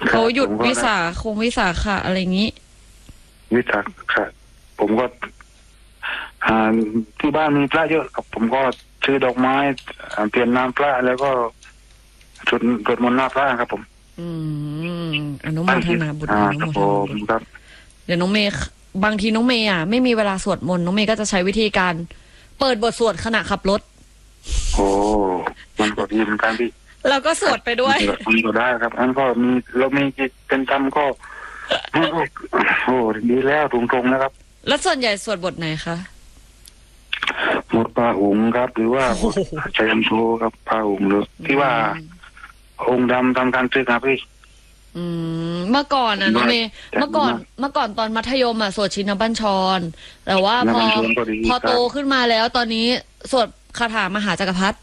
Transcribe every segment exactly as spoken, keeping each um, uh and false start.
เขาหยุดวิสาคงวิสาขะอะไรอย่างนี้วิสาขะผมก็อ่าที่บ้านมีพระเยอะครับผมก็ซื้อดอกไม้เปลี่ยนน้ำพระแล้วก็สวดสวดมนต์หน้าพระครับผมอืมอนุโมทนาบุญอนุโมทนาบุญครับเดี๋ยวน้องเมย์บางทีน้องเมย์อ่ะไม่มีเวลาสวดมนต์น้องเมย์ก็จะใช้วิธีการเปิดบทสวดขณะขับรถโอ้มันก็ดีเหมือนกันพี่เราก็สวดไปด้วยมันก็ได้ครับอันก็มีเรามีจิตเป็นธรรมก็โอ้ดีแล้วตรงๆนะครับแล้วส่วนใหญ่สวดบทไหนคะบทปาหุงครับหรือว่าชัยมโชครับปาหุงหรือที่ว่าองค์ดำทำการศึกครับพี่อืมเมื่อก่อนอ่ะน้องเมย์เมื่อก่อนเมื่อก่อนตอนมัธยมอ่ะสวดชินบัญชรแต่ว่าพอพอโตขึ้นมาแล้วตอนนี้สวดคาถามหาจักรพรรดิ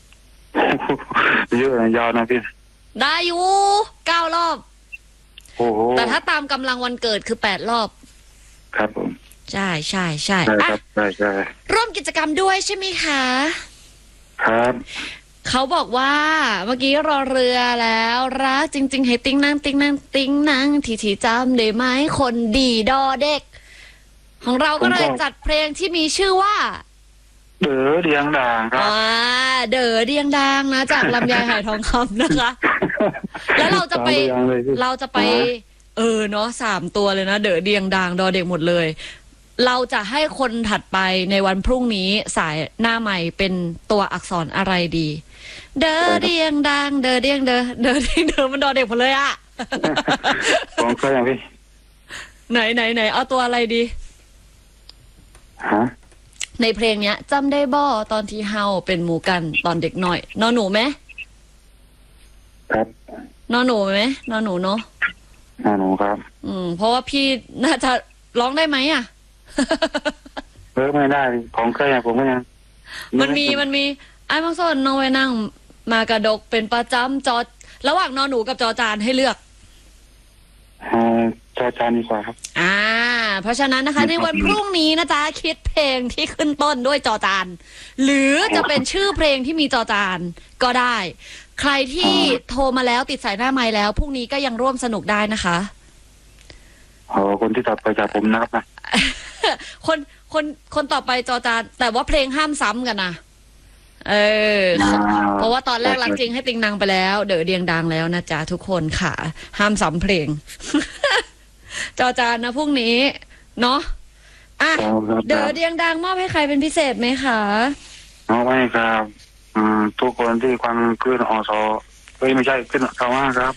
เยอะนะยาวนะพี่ได้อยู่เก้ารอบโอ้โหแต่ถ้าตามกำลังวันเกิดคือแปดรอบครับผมใช่ใช่ใช่ใช่ครับใช่ใช่ร่วมกิจกรรมด้วยใช่ไหมคะครับเขาบอกว่าเมื่อกี้รอเรือแล้วรักจริงๆให้ติ้งนั่งติ้งนั่งติ้งนั่งทีทีจำได้ไหมคนดีดอเด็กของเราก็เลยจัดเพลงที่มีชื่อว่าเด๋อเดียงด่างครับอ่าเด๋อเดียงด่างนะจากลำไยหายทองคำนะคะแล้วเราจะไปเราจะไปเออเนาะสามตัวเลยนะเด๋อเดียงด่างดอเด็กหมดเลยเราจะให้คนถัดไปในวันพรุ่งนี้สายหน้าใหม่เป็นตัวอักษรอะไรดีเด๋อเดียงด่างเด๋อเดียงเด๋อเด๋อเดียงเด๋อมันดอเด็กหมดเลยอะของใครอย่างพี่ไหนไหนไหนเอาตัวอะไรดีฮะในเพลงเนี้ยจำได้บ่ตอนที่เฮาเป็นหมู่กันตอนเด็กหน่อยนอหนูไหมครับนอหนูไหมนอหนูเนาะนอหนูครับอืมเพราะว่าพี่น่าจะร้องได้ไหมอ่ะเออไม่ได้ของใครอย่างผมก็ยังมันมีมันมีไอ้บางส่วนน้องไว้นั่งมากระดกเป็นประจำจอระหว่างนอหนูกับจอจานให้เลือกอ่าจอจานดีกว่าครับอ่าเพราะฉะนั้นนะคะในวันพรุ่งนี้นะจ๊ะคิดเพลงที่ขึ้นต้นด้วยจอจานหรือจะเป็นชื่อเพลงที่มีจอจานก็ได้ใครที่โทรมาแล้วติดสายหน้าไมค์แล้วพรุ่งนี้ก็ยังร่วมสนุกได้นะคะโอ้คนที่ต่อไปจากผมนะครับนะคนคนคนต่อไปจอจานแต่ว่าเพลงห้ามซ้ำกันนะเออเพราะว่าตอนแรกรักจริงให้ติงนางไปแล้วเด๋อเดียงดังแล้วนะจ๊ะทุกคนค่ะห้ามซ้ำเพลงจอจานนะพรุ่งนี้เนาะอ่ะเด๋อเดียงดังมอบให้ใครเป็นพิเศษไหมคะมอบให้ครับอืมทุกคนที่ฟังขึ้นอสเฮ้ยไม่ใช่ขึ้นคำว่าครับ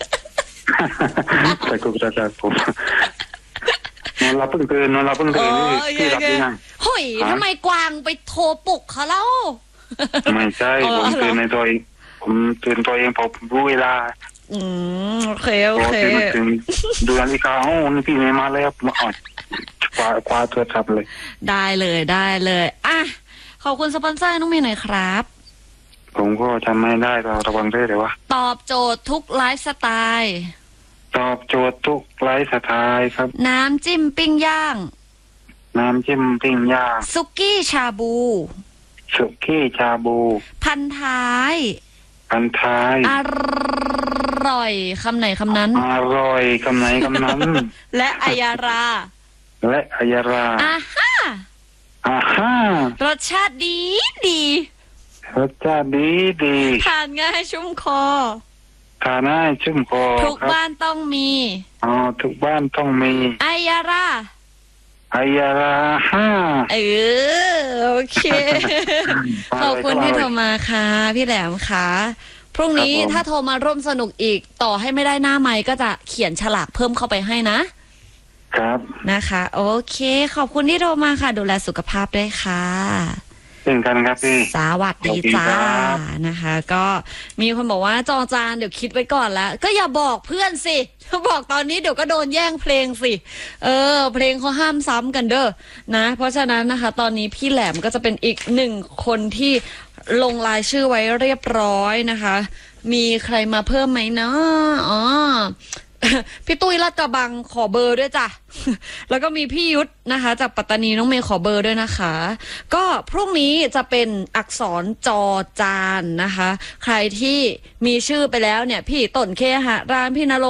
แต่กูจะจะผมนอนรับเพิ่งตื่นนอนรับเพิ่งตื่นนี่ที่รับยังไงเฮ้ยทำไมกวางไปโทรปลุกเขาเล่าไม่ใช่ผมตื่นในตัวเองผมตื่นตัวเองผมรู้เวลาอืมโอเคโอเคดูนาฬิกาโอ้นี่พี่ไม่มาแล้วมาอ่อนคว้าคว้าตัวทับเลยได้เลยได้เลยอ่ะขอบคุณสปอนเซอร์น้องเมย์หน่อยครับผมก็ทำไม่ได้ก็ระวังด้วยแต่ว่าตอบโจทย์ทุกไลฟ์สไตล์ตอบโจทย์ทุกไลฟ์สไตล์ครับน้ำจิ้มปิ้งย่างน้ำจิ้มปิ้งย่างซุกี้ชาบูซุกี้ชาบูพันท้ายพันท้ายอร่อยคำไหนคำนั้นอร่อยคำไหนคำนั้นและอายาราและอายาราอ่าฮ่าอ่าฮ่ารสชาติดีดีรสชาติดีดีทานง่ายชุ่มคอทานง่ายชุ่มคอทุกบ้านต้องมีอ๋อทุกบ้านต้องมีอายาราอายาราฮ่าเออโอเคขอบคุณที่โทรมาค่ะพี่แหลมค่ะพรุ่งนี้ถ้าโทรมาร่วมสนุกอีกต่อให้ไม่ได้หน้าไมค์ก็จะเขียนฉลากเพิ่มเข้าไปให้นะครับนะคะโอเคขอบคุณที่โทรมาค่ะดูแลสุขภาพด้วยค่ะเช่นกันครับพี่สวัสดีจ้านะคะก็มีคนบอกว่าจอจานเดี๋ยวคิดไว้ก่อนแล้วก็อย่าบอกเพื่อนสิถ้าบอกตอนนี้เดี๋ยวก็โดนแย่งเพลงสิเออเพลงเขาห้ามซ้ำกันเด้อนะเพราะฉะนั้นนะคะตอนนี้พี่แหลมก็จะเป็นอีกหนึ่งคนที่ลงรายชื่อไว้เรียบร้อยนะคะมีใครมาเพิ่มไหมเนาะอ๋อพี่ตุ้ยลาดกระบังขอเบอร์ด้วยจ้ะแล้วก็มีพี่ยุทธนะคะจากปัตตานีน้องเมย์ขอเบอร์ด้วยนะคะก็พรุ่งนี้จะเป็นอักษรจอจานนะคะใครที่มีชื่อไปแล้วเนี่ยพี่ต้นเคหะร้านพี่นรง